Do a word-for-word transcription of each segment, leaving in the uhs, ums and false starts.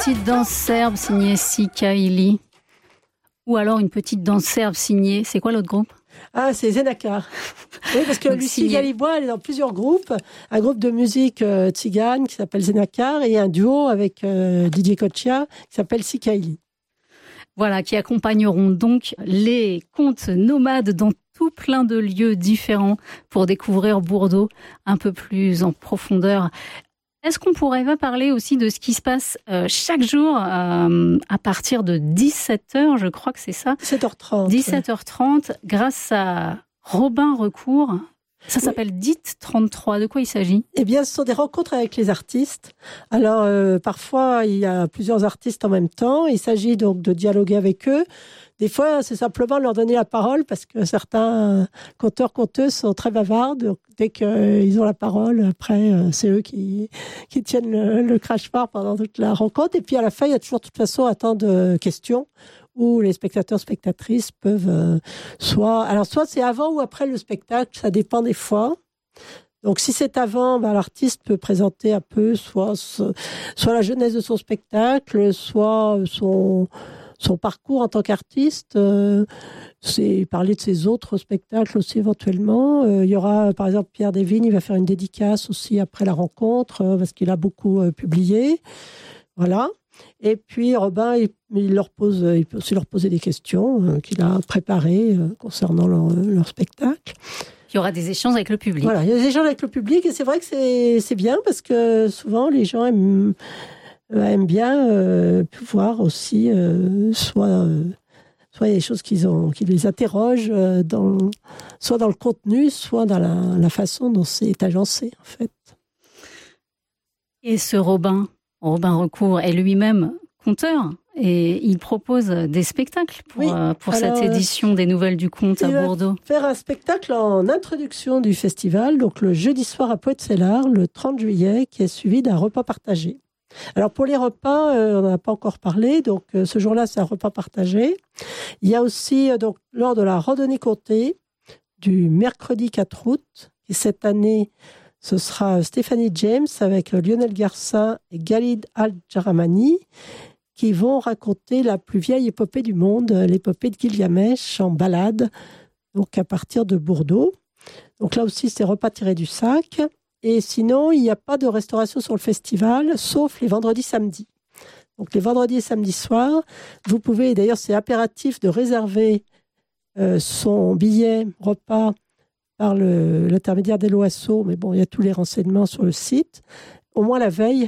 petite danse serbe signée Sikaili. Ou alors une petite danse serbe signée, c'est quoi l'autre groupe ? Ah, c'est Zenakar. Oui, parce que Lucie Galibois, elle est dans plusieurs groupes. Un groupe de musique euh, tzigane qui s'appelle Zenakar et un duo avec euh, Didier Kochia qui s'appelle Sikaili. Voilà, qui accompagneront donc les contes nomades dans tout plein de lieux différents pour découvrir Bordeaux un peu plus en profondeur. Est-ce qu'on pourrait pas parler aussi de ce qui se passe euh, chaque jour euh, à partir de dix-sept heures, je crois que c'est ça. dix-sept heures trente. dix-sept heures trente, ouais. Grâce à Robin Recourt. Ça s'appelle oui. D I T trente-trois. De quoi il s'agit ? Eh bien, ce sont des rencontres avec les artistes. Alors, euh, parfois, il y a plusieurs artistes en même temps. Il s'agit donc de dialoguer avec eux. Des fois, c'est simplement leur donner la parole parce que certains conteurs, conteuses sont très bavards. Donc, dès qu'ils ont la parole, après, c'est eux qui, qui tiennent le, le crachoir pendant toute la rencontre. Et puis, à la fin, il y a toujours, de toute façon, un temps de questions où les spectateurs, spectatrices peuvent euh, soit... Alors, soit c'est avant ou après le spectacle, ça dépend des fois. Donc, si c'est avant, ben, l'artiste peut présenter un peu soit, soit la jeunesse de son spectacle, soit son... son parcours en tant qu'artiste, euh, c'est parler de ses autres spectacles aussi éventuellement. Euh, il y aura, par exemple, Pierre Desvignes, il va faire une dédicace aussi après la rencontre, euh, parce qu'il a beaucoup euh, publié. Voilà. Et puis, Robin, il, il, leur pose, il peut aussi leur poser des questions euh, qu'il a préparées euh, concernant leur, leur spectacle. Il y aura des échanges avec le public. Voilà, il y a des échanges avec le public, et c'est vrai que c'est, c'est bien, parce que souvent, les gens aiment... aiment bien euh, pouvoir aussi euh, soit euh, soit il y a des choses qui ont qui les interrogent euh, dans soit dans le contenu, soit dans la, la façon dont c'est agencé en fait. Et ce Robin Robin Recourt est lui-même conteur et il propose des spectacles pour oui. euh, pour Alors, cette édition des Nouvelles du Conte à Bordeaux. Faire un spectacle en introduction du festival, donc le jeudi soir à Poët-Sellars, le trente juillet, qui est suivi d'un repas partagé. Alors pour les repas, euh, on n'en a pas encore parlé, donc euh, ce jour-là c'est un repas partagé. Il y a aussi euh, donc lors de la randonnée comté du mercredi quatre août, et cette année ce sera Stéphanie James avec euh, Lionel Garcin et Khalid Al-Jaramani qui vont raconter la plus vieille épopée du monde, l'épopée de Gilgamesh en balade, donc à partir de Bordeaux. Donc là aussi c'est repas tiré du sac. Et sinon, il n'y a pas de restauration sur le festival, sauf les vendredis, samedis. Donc, les vendredis et samedis soirs, vous pouvez, d'ailleurs, c'est impératif de réserver euh, son billet repas par le, l'intermédiaire d'Hello Asso, mais bon, il y a tous les renseignements sur le site, au moins la veille.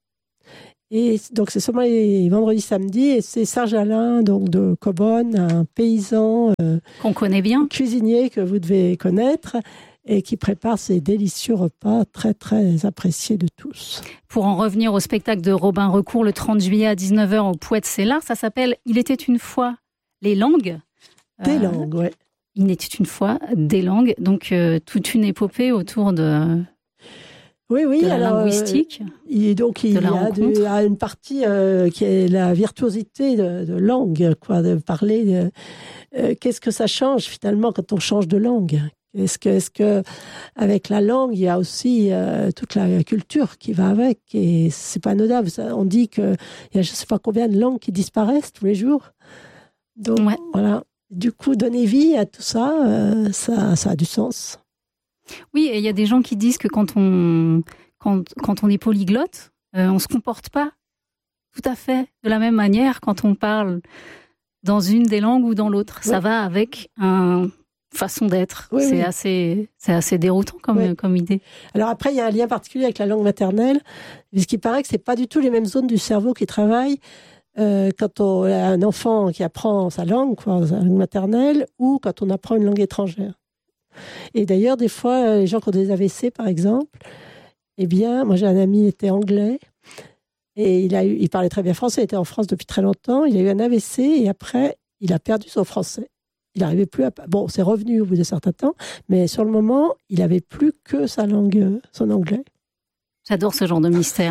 Et donc, c'est seulement les vendredis, samedis, et c'est Serge Alain, donc de Cobonne, un paysan... Euh, qu'on connaît bien. Cuisinier que vous devez connaître, et qui prépare ces délicieux repas très, très appréciés de tous. Pour en revenir au spectacle de Robin Recourt, le trente juillet à dix-neuf heures au Poët-Sellars, ça s'appelle « Il était une fois les langues ». Des euh, langues, oui. Il était une fois des langues, donc euh, toute une épopée autour de, oui, oui, de la alors, linguistique. Euh, il, donc il y a, de, il y a une partie euh, qui est la virtuosité de, de langue, quoi, de parler. De, euh, qu'est-ce que ça change finalement quand on change de langue ? Est-ce que, est-ce que, avec la langue, il y a aussi euh, toute la culture qui va avec, et c'est pas anodin. On dit qu'il y a je sais pas combien de langues qui disparaissent tous les jours. Donc ouais. Voilà. Du coup, donner vie à tout ça, euh, ça, ça a du sens. Oui, et il y a des gens qui disent que quand on, quand, quand on est polyglotte, euh, on se comporte pas tout à fait de la même manière quand on parle dans une des langues ou dans l'autre. Ouais. Ça va avec un façon d'être. Oui, c'est, oui. Assez, c'est assez déroutant comme, oui. comme idée. Alors après, il y a un lien particulier avec la langue maternelle, puisqu'il paraît que c'est pas du tout les mêmes zones du cerveau qui travaillent euh, quand on a un enfant qui apprend sa langue, quoi, sa langue maternelle, ou quand on apprend une langue étrangère. Et d'ailleurs, des fois, les gens qui ont des A V C, par exemple, eh bien, moi j'ai un ami qui était anglais, et il, a eu, il parlait très bien français, il était en France depuis très longtemps, il a eu un A V C, et après, il a perdu son français. Il n'arrivait plus à... Bon, c'est revenu au bout de certain temps, mais sur le moment, il n'avait plus que sa langue, son anglais. J'adore ce genre de mystère.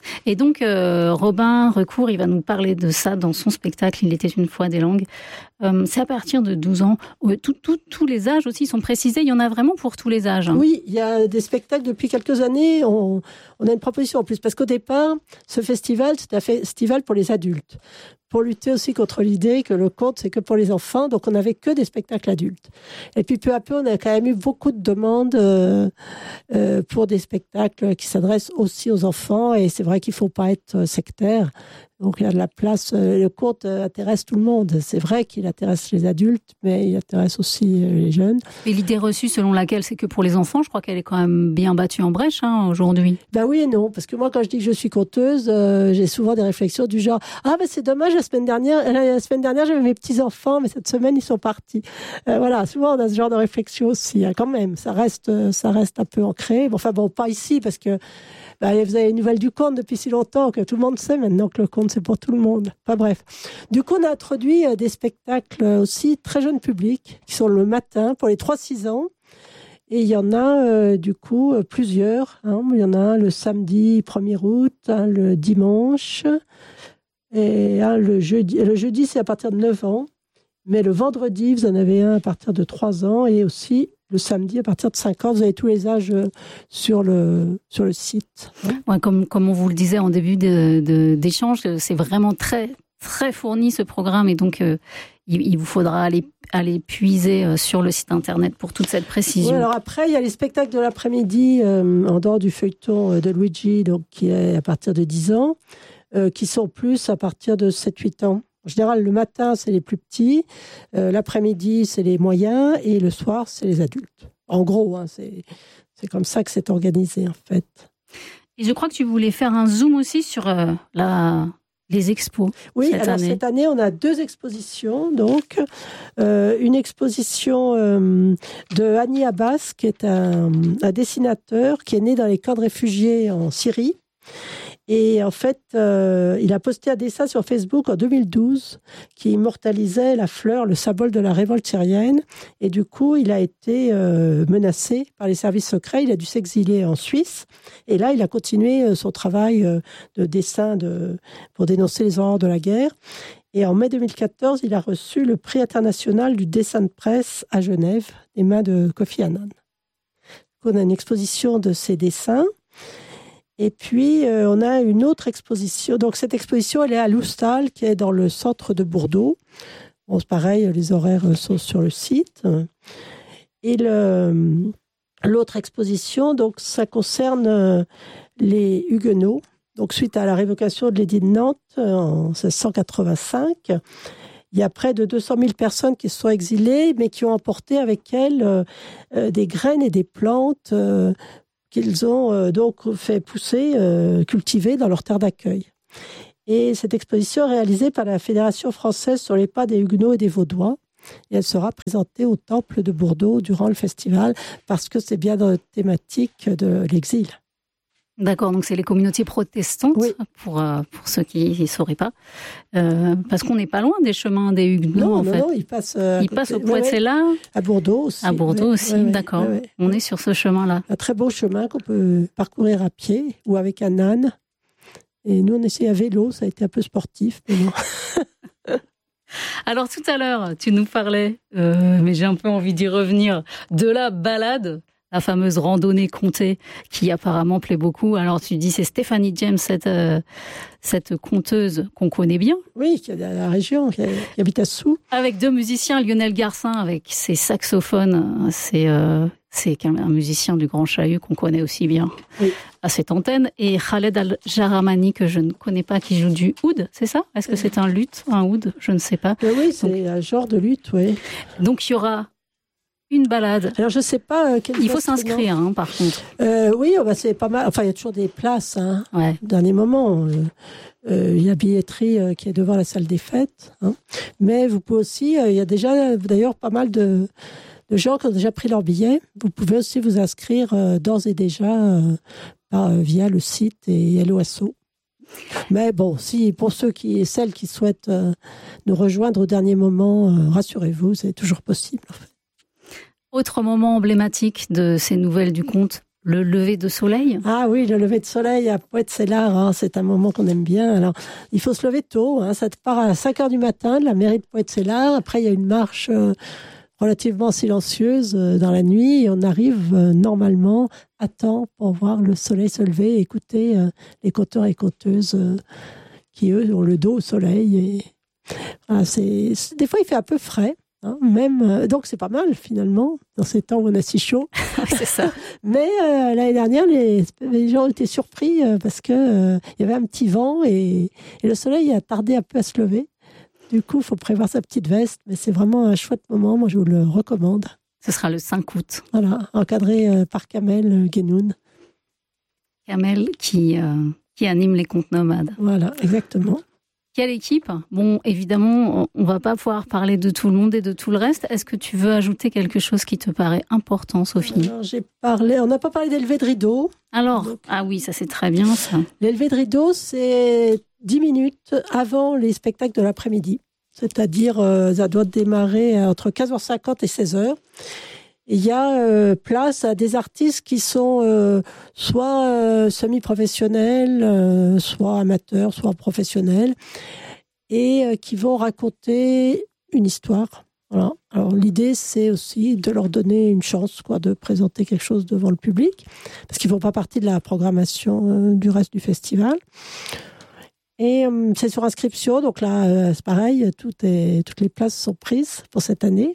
Et donc, euh, Robin Recourt, il va nous parler de ça dans son spectacle « Il était une fois des langues ». Euh, c'est à partir de douze ans. Tout, tout, tous les âges aussi sont précisés. Il y en a vraiment pour tous les âges. Hein. Oui, il y a des spectacles depuis quelques années. On, on a une proposition en plus. Parce qu'au départ, ce festival, c'est un festival pour les adultes. Pour lutter aussi contre l'idée que le conte, c'est que pour les enfants. Donc, on n'avait que des spectacles adultes. Et puis, peu à peu, on a quand même eu beaucoup de demandes euh, euh, pour des spectacles qui s'adressent aussi aux enfants. Et c'est vrai qu'il ne faut pas être sectaire. Donc, il y a de la place. Le conte intéresse tout le monde. C'est vrai qu'il intéresse les adultes, mais il intéresse aussi les jeunes. Et l'idée reçue selon laquelle c'est que pour les enfants, je crois qu'elle est quand même bien battue en brèche hein, aujourd'hui. Ben oui et non, parce que moi, quand je dis que je suis conteuse, euh, j'ai souvent des réflexions du genre « Ah, ben c'est dommage, la semaine dernière, la semaine dernière j'avais mes petits-enfants, mais cette semaine, ils sont partis. Euh, » Voilà, souvent, on a ce genre de réflexion aussi. Hein, quand même, ça reste, ça reste un peu ancré. Bon, enfin bon, pas ici, parce que bah, vous avez les nouvelles du conte depuis si longtemps que tout le monde sait maintenant que le conte, c'est pour tout le monde. Enfin bref. Du coup, on a introduit des spectacles aussi très jeune public, qui sont le matin pour les trois six ans. Et il y en a, euh, du coup, plusieurs. Hein. Il y en a un le samedi premier août, un le dimanche, et un le jeudi. Et le jeudi, c'est à partir de neuf ans. Mais le vendredi, vous en avez un à partir de trois ans, et aussi le samedi à partir de cinq ans. Vous avez tous les âges sur le, sur le site. Ouais, comme, comme on vous le disait en début de, de, d'échange, c'est vraiment très, très fourni ce programme, et donc euh, il, il vous faudra aller, aller puiser sur le site internet pour toute cette précision. Oui, alors après, il y a les spectacles de l'après-midi, euh, en dehors du feuilleton de Luigi, donc, qui est à partir de dix ans, euh, qui sont plus à partir de sept huit ans. En général, le matin, c'est les plus petits, euh, l'après-midi, c'est les moyens, et le soir, c'est les adultes. En gros, hein, c'est, c'est comme ça que c'est organisé, en fait. Et je crois que tu voulais faire un zoom aussi sur euh, la, les expos. Oui, cette alors année. cette année, on a deux expositions. Donc, euh, une exposition euh, de Hani Abbas, qui est un, un dessinateur qui est né dans les camps de réfugiés en Syrie. Et en fait, euh, il a posté un dessin sur Facebook en deux mille douze qui immortalisait la fleur, le symbole de la révolte syrienne. Et du coup, il a été euh, menacé par les services secrets. Il a dû s'exiler en Suisse. Et là, il a continué son travail euh, de dessin de, pour dénoncer les horreurs de la guerre. Et en mai deux mille quatorze, il a reçu le prix international du dessin de presse à Genève, des mains de Kofi Annan. On a une exposition de ses dessins. Et puis, euh, on a une autre exposition. Donc, cette exposition, elle est à Loustal, qui est dans le centre de Bordeaux. Bon, c'est pareil, les horaires sont sur le site. Et le, l'autre exposition, donc, ça concerne les Huguenots. Donc, suite à la révocation de l'édit de Nantes en seize cent quatre-vingt-cinq, il y a près de deux cent mille personnes qui se sont exilées, mais qui ont emporté avec elles euh, des graines et des plantes euh, qu'ils ont euh, donc fait pousser, euh, cultiver dans leur terre d'accueil. Et cette exposition est réalisée par la Fédération française sur les pas des Huguenots et des Vaudois. Et elle sera présentée au Temple de Bordeaux durant le festival, parce que c'est bien dans la thématique de l'exil. D'accord, donc c'est les communautés protestantes, oui. pour, euh, pour ceux qui ne sauraient pas. Euh, parce qu'on n'est pas loin des chemins des Huguenots, non, en non, fait. Non, ils passent, euh, ils passent au Poitiers-là. Ouais, ouais. À Bordeaux aussi. À Bordeaux ouais, aussi, ouais, d'accord. Ouais, ouais. On est sur ce chemin-là. Un très beau chemin qu'on peut parcourir à pied ou avec un âne. Et nous, on essayait à vélo, ça a été un peu sportif, mais non. Alors, tout à l'heure, tu nous parlais, euh, mais j'ai un peu envie d'y revenir, de la balade. La fameuse randonnée contée qui apparemment plaît beaucoup. Alors tu dis c'est Stéphanie James, cette, euh, cette conteuse qu'on connaît bien. Oui, qui est dans la région, qui habite à Soux. Avec deux musiciens, Lionel Garcin avec ses saxophones. C'est, euh, c'est un musicien du Grand Chahut qu'on connaît aussi bien oui. à cette antenne. Et Khaled Al-Jaramani, que je ne connais pas, qui joue du oud, c'est ça ? Est-ce que c'est un luth, un oud ? Je ne sais pas. Oui, oui c'est donc, un genre de luth, oui. Donc il y aura une balade. Alors, je ne sais pas... Euh, il faut s'inscrire, hein, par contre. Euh, oui, oh, bah, c'est pas mal. Enfin, il y a toujours des places. Hein, ouais. Au dernier moment. Il euh, euh, y a billetterie euh, qui est devant la salle des fêtes. Hein. Mais vous pouvez aussi... Il euh, y a déjà, d'ailleurs, pas mal de, de gens qui ont déjà pris leur billet. Vous pouvez aussi vous inscrire euh, d'ores et déjà euh, par, euh, via le site et L O S O. Mais bon, si pour ceux qui, celles qui souhaitent euh, nous rejoindre au dernier moment, euh, rassurez-vous, c'est toujours possible, en fait. Autre moment emblématique de ces nouvelles du conte, le lever de soleil. Ah oui, le lever de soleil à Poët-Sellars, hein, c'est un moment qu'on aime bien. Alors, il faut se lever tôt, hein, ça part à cinq heures du matin de la mairie de Poët-Sellars. Après, il y a une marche euh, relativement silencieuse euh, dans la nuit et on arrive euh, normalement à temps pour voir le soleil se lever et écouter euh, les conteurs et conteuses euh, qui, eux, ont le dos au soleil. Et, voilà, c'est, c'est, des fois, il fait un peu frais. Hein, même, euh, donc c'est pas mal finalement, dans ces temps où on a si chaud. C'est ça. Mais euh, l'année dernière, les, les gens étaient surpris euh, parce qu'il euh, y avait un petit vent et, et le soleil a tardé un peu à se lever. Du coup, il faut prévoir sa petite veste, mais c'est vraiment un chouette moment, moi je vous le recommande. Ce sera le cinq août. Voilà, encadré euh, par Kamel euh, Guénoun. Kamel qui, euh, qui anime les contes nomades. Voilà, exactement. Quelle équipe ? Bon, évidemment, on ne va pas pouvoir parler de tout le monde et de tout le reste. Est-ce que tu veux ajouter quelque chose qui te paraît important, Sophie ? Alors, j'ai parlé, on n'a pas parlé d'élevé de rideau. Alors, Donc, ah oui, ça c'est très bien ça. L'élevé de rideau, c'est dix minutes avant les spectacles de l'après-midi. C'est-à-dire, euh, ça doit démarrer entre quinze heures cinquante et seize heures. Il y a euh, place à des artistes qui sont euh, soit euh, semi-professionnels, euh, soit amateurs, soit professionnels, et euh, qui vont raconter une histoire. Voilà. Alors l'idée, c'est aussi de leur donner une chance, quoi, de présenter quelque chose devant le public, parce qu'ils ne font pas partie de la programmation euh, du reste du festival. Et euh, c'est sur inscription, donc là, euh, c'est pareil, tout est, toutes les places sont prises pour cette année.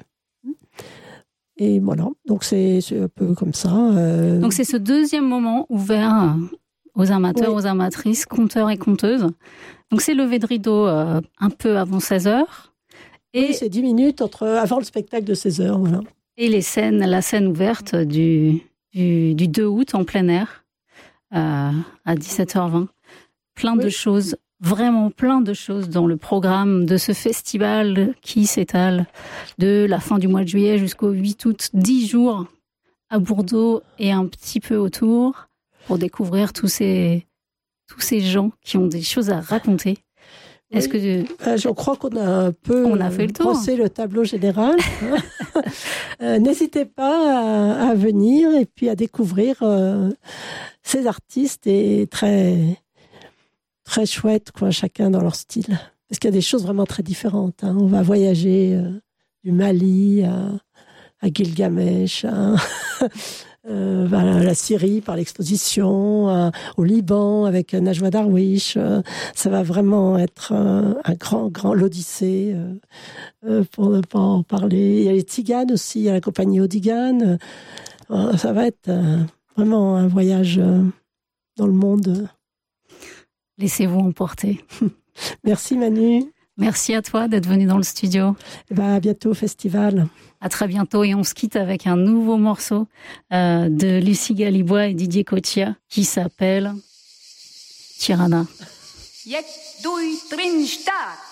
Et voilà, donc c'est, c'est un peu comme ça. Euh... Donc c'est ce deuxième moment ouvert aux amateurs, oui. aux amatrices, conteurs et conteuses. Donc c'est levé de rideau euh, un peu avant seize heures. Et oui, c'est dix minutes entre, avant le spectacle de seize heures. Voilà. Et les scènes, la scène ouverte du, du, du deux août en plein air euh, à dix-sept heures vingt. Plein oui. de choses, vraiment plein de choses dans le programme de ce festival qui s'étale de la fin du mois de juillet jusqu'au huit août, dix jours à Bourdeaux et un petit peu autour pour découvrir tous ces, tous ces gens qui ont des choses à raconter. Oui. Est-ce que euh, je crois qu'on a un peu on a fait le tour. Pensé le tableau général. euh, n'hésitez pas à, à venir et puis à découvrir euh, ces artistes et très très chouettes, quoi, chacun dans leur style. Parce qu'il y a des choses vraiment très différentes. Hein. On va voyager euh, du Mali à, à Gilgamesh, à, euh, à la Syrie par l'exposition, à, au Liban avec Najwa Darwish. Euh, ça va vraiment être un, un grand, grand l'Odyssée, euh, euh, pour ne pas en parler. Il y a les Tziganes aussi, il y a la compagnie Odigane. Euh, ça va être euh, vraiment un voyage euh, dans le monde. Laissez-vous emporter. Merci Manu. Merci à toi d'être venu dans le studio. Et ben à bientôt au festival. À très bientôt et on se quitte avec un nouveau morceau euh, de Lucie Galibois et Didier Cotia qui s'appelle Tirana. Yek, dui, trin, start.